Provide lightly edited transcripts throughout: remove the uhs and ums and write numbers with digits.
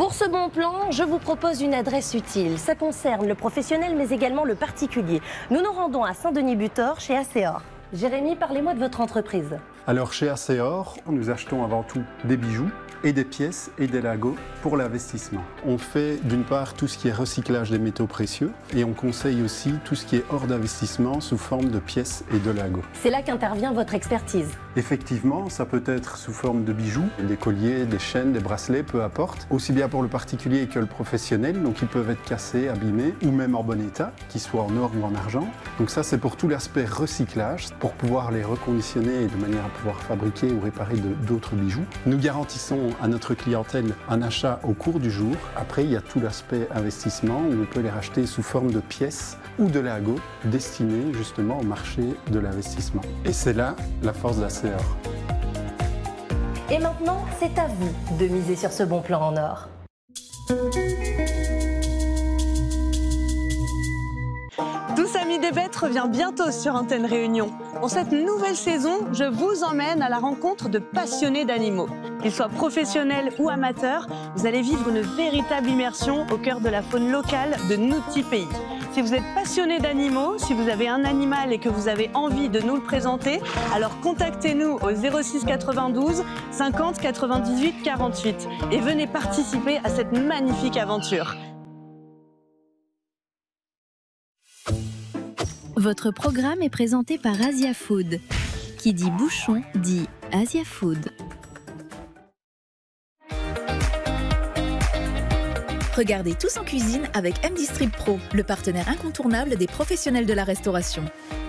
Pour ce bon plan, je vous propose une adresse utile. Ça concerne le professionnel mais également le particulier. Nous nous rendons à Saint-Denis-Butor chez Acéor. Jérémy, parlez-moi de votre entreprise. Alors chez Acéor, nous achetons avant tout des bijoux et des pièces et des lingots pour l'investissement. On fait d'une part tout ce qui est recyclage des métaux précieux et on conseille aussi tout ce qui est hors d'investissement sous forme de pièces et de lingots. C'est là qu'intervient votre expertise. Effectivement, ça peut être sous forme de bijoux, des colliers, des chaînes, des bracelets, peu importe. Aussi bien pour le particulier que le professionnel, donc ils peuvent être cassés, abîmés ou même en bon état, qu'ils soient en or ou en argent. Donc ça c'est pour tout l'aspect recyclage, pour pouvoir les reconditionner et de manière à pouvoir fabriquer ou réparer d'autres bijoux. Nous garantissons à notre clientèle un achat au cours du jour. Après, il y a tout l'aspect investissement où on peut les racheter sous forme de pièces ou de lingots destinés justement au marché de l'investissement. Et c'est là la force d'Acéor. Et maintenant, c'est à vous de miser sur ce bon plan en or. Tous Amis des Bêtes revient bientôt sur Antenne Réunion. Pour cette nouvelle saison, je vous emmène à la rencontre de passionnés d'animaux. Qu'ils soient professionnels ou amateurs, vous allez vivre une véritable immersion au cœur de la faune locale de nos petits pays. Si vous êtes passionné d'animaux, si vous avez un animal et que vous avez envie de nous le présenter, alors contactez-nous au 06 92 50 98 48 et venez participer à cette magnifique aventure. Votre programme est présenté par Asia Food. Qui dit bouchon dit Asia Food. Regardez Tous en cuisine avec M-Distrib Pro, le partenaire incontournable des professionnels de la restauration.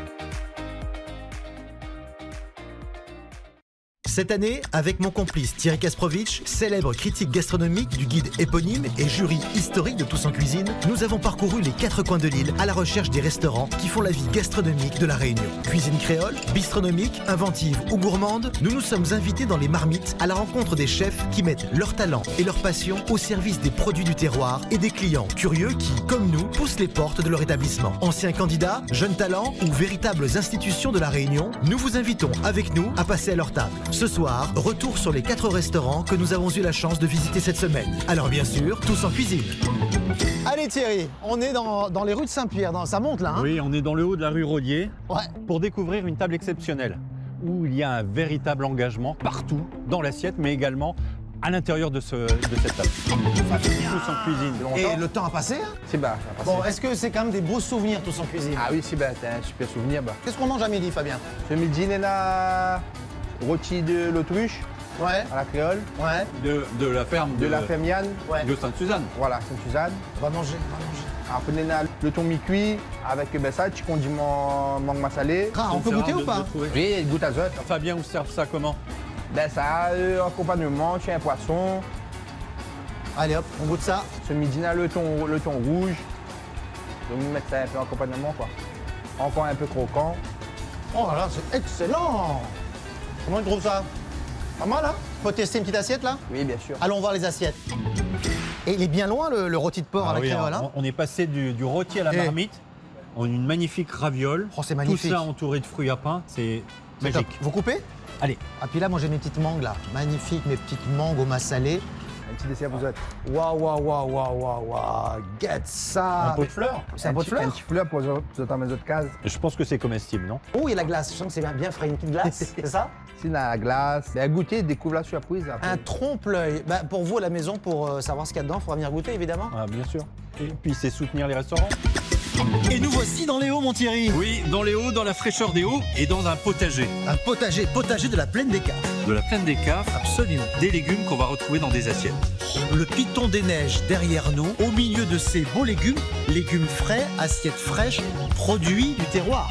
Cette année, avec mon complice Thierry Kasprovitch, célèbre critique gastronomique du guide éponyme et jury historique de Tous en cuisine, nous avons parcouru les 4 coins de l'île à la recherche des restaurants qui font la vie gastronomique de la Réunion. Cuisine créole, bistronomique, inventive ou gourmande, nous nous sommes invités dans les marmites à la rencontre des chefs qui mettent leur talent et leur passion au service des produits du terroir et des clients curieux qui, comme nous, poussent les portes de leur établissement. Anciens candidats, jeunes talents ou véritables institutions de la Réunion, nous vous invitons avec nous à passer à leur table. Ce soir, retour sur les 4 restaurants que nous avons eu la chance de visiter cette semaine. Alors bien sûr, Tous en cuisine. Allez Thierry, on est dans les rues de Saint-Pierre, ça monte là. Hein. Oui, on est dans le haut de la rue Rodier ouais. Pour découvrir une table exceptionnelle où il y a un véritable engagement partout dans l'assiette, mais également à l'intérieur de cette table. Tous en cuisine. Et le temps a passé hein. C'est bien, ça a passé. Bon, est-ce que c'est quand même des beaux souvenirs Tous en cuisine? Ah oui, c'est bien, c'est un super souvenir. Bah. Qu'est-ce qu'on mange à midi Fabien? Ce midi, on a rôti de l'autruche. Ouais. À la créole. Ouais. De la ferme de la ferme Yann. Ouais. De Sainte-Suzanne. Voilà, Sainte-Suzanne. On va manger. Après, on a le thon mi-cuit avec ça, tu condiments mangue massalé. Ah, on peut goûter ou pas? Oui, il goûte à zot. Fabien, vous servez ça comment? Ben ça, accompagnement, tu as un poisson. Allez hop, on goûte ça. Ce midi, on a le thon rouge. Donc, on mettre ça un peu en accompagnement, quoi. Encore un peu croquant. Oh là là, c'est excellent. Comment tu trouves ça? Pas mal, hein? Faut tester une petite assiette, là? Oui, bien sûr. Allons voir les assiettes. Et il est bien loin, le rôti de porc à la créole, hein? On est passé du rôti à la marmite. On a une magnifique raviole. Oh, c'est magnifique. Tout ça entouré de fruits à pain, c'est magique. Vous coupez? Allez. Ah, puis là, moi, j'ai mes petites mangues, là. Magnifiques, mes petites mangues au massalé. Un petit dessert pour vous autres. Waouh, waouh, waouh, waouh, waouh, waouh. Get ça. Un pot de fleurs. C'est un pot de fleurs? Un petit fleur pour vous autres dans mes autres cases. Je pense que c'est comestible, non? Oh, il y a la glace. Je sens que c'est bien frais. Une petite glace, c'est ça? C'est la glace. Ben, goûter, découvre la surprise. Après. Un trompe-l'œil. Bah, pour vous, à la maison, pour savoir ce qu'il y a dedans, il faudra venir goûter, évidemment. Ah, bien sûr. Et puis, c'est soutenir les restaurants. Et nous voici dans les Hauts, mon Thierry. Oui, dans les Hauts, dans la fraîcheur des Hauts et dans un potager. Un potager de la plaine des Caves. De la plaine des Caves, Absolument. des légumes qu'on va retrouver dans des assiettes. Le piton des neiges derrière nous, au milieu de ces beaux légumes frais, assiettes fraîches, produits du terroir.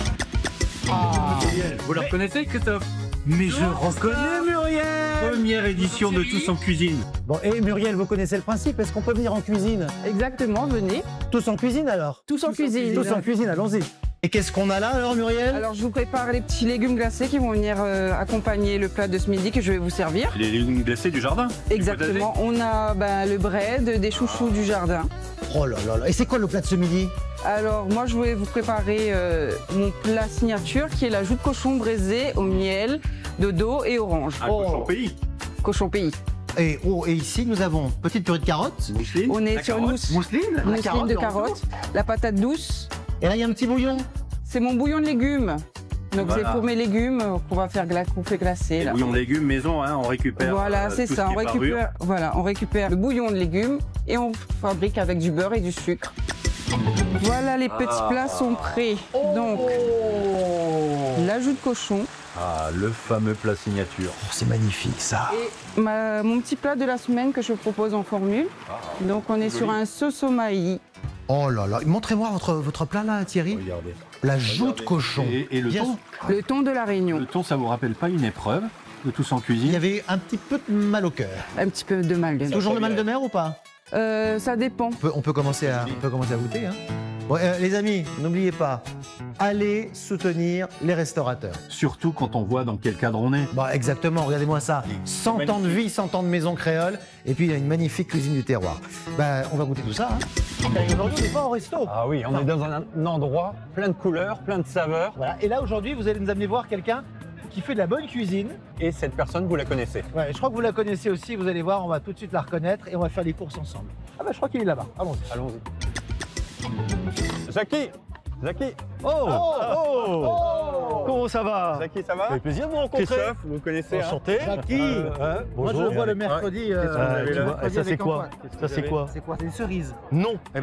Vous la reconnaissez, Christophe? Mais je reconnais Muriel! Première édition de Tous en cuisine. Bon, et Muriel, vous connaissez le principe. Est-ce qu'on peut venir en cuisine? Exactement, venez. Tous en cuisine, alors? Tous en cuisine. Tous en cuisine, allons-y. Et qu'est-ce qu'on a là, alors, Muriel? Alors, je vous prépare les petits légumes glacés qui vont venir accompagner le plat de ce midi que je vais vous servir. Les légumes glacés du jardin. Exactement. On a le bread, des chouchous du jardin. Oh là là là. Et c'est quoi le plat de ce midi? Alors, moi, je vais vous préparer mon plat signature qui est la joue de cochon braisé au miel, de dos et orange. Un cochon pays. Cochon pays. Et ici, nous avons petite purée de carottes. Mousseline. On est sur une Mousseline. La mousseline carotte, de en carottes, la patate douce. Et là, il y a un petit bouillon. C'est mon bouillon de légumes. Donc Voilà. c'est pour mes légumes qu'on fait glacer. Là. Bouillon de légumes maison, hein, on récupère. Voilà, c'est tout ça. ce qui est parure. On récupère le bouillon de légumes et on fabrique avec du beurre et du sucre. Voilà, les petits plats sont prêts. Donc, l'ajout de cochon Ah, le fameux plat signature. Oh, c'est magnifique, ça. et mon petit plat de la semaine que je propose en formule. Donc, on est sur un sauce au maïs. Oh là là. Montrez-moi votre plat, là, Thierry. Regardez. La joue de cochon. Et le Bien thon, Le thon de la Réunion. le thon, ça vous rappelle pas une épreuve de Tous en Il cuisine? y avait un petit peu de mal au cœur. Un petit peu de mal de mer. Toujours le mal de mer ou pas? Ça dépend. On peut commencer à goûter. Hein. Bon, les amis, n'oubliez pas, allez soutenir les restaurateurs. Surtout quand on voit dans quel cadre on est. Bah, exactement, regardez-moi ça. 100 ans de vie, 100 ans de maison créole, et puis il y a une magnifique cuisine du terroir. Bah, on va goûter tout ça. Hein. Et aujourd'hui, on n'est pas au resto. Ah oui, on est dans un endroit plein de couleurs, plein de saveurs. Voilà. Et là, aujourd'hui, vous allez nous amener voir quelqu'un qui fait de la bonne cuisine. Et cette personne, vous la connaissez? Ouais, je crois que vous la connaissez aussi, vous allez voir, on va tout de suite la reconnaître et on va faire les courses ensemble. Ah bah, je crois qu'il est là-bas. Allons-y. Allons-y. Jackie! Jackie! Comment ça va? Jackie, ça va? Ça fait plaisir de vous rencontrer. Christophe, vous connaissez? Enchanté. Jackie! Moi, je le vois le mercredi. Qu'est-ce que vous avez là? Et ça, c'est quoi? Ça, c'est quoi? C'est quoi? C'est une cerise. Non!